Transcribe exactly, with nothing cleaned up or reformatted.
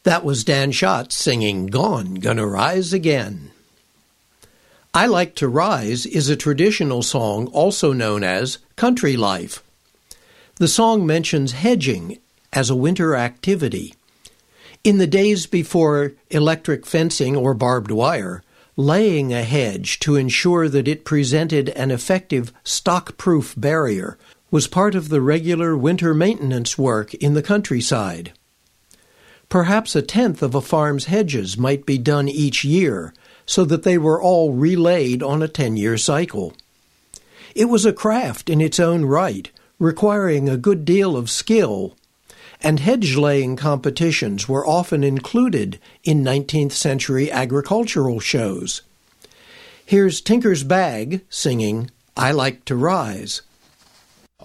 That was Dan Schatz singing Gone, Gonna Rise Again. I Like to Rise is a traditional song also known as Country Life. The song mentions hedging as a winter activity. In the days before electric fencing or barbed wire, laying a hedge to ensure that it presented an effective stock-proof barrier was part of the regular winter maintenance work in the countryside. Perhaps a tenth of a farm's hedges might be done each year, so that they were all relayed on a ten-year cycle. It was a craft in its own right, requiring a good deal of skill, and hedge-laying competitions were often included in nineteenth century agricultural shows. Here's Tinker's Bag singing I Like to Rise.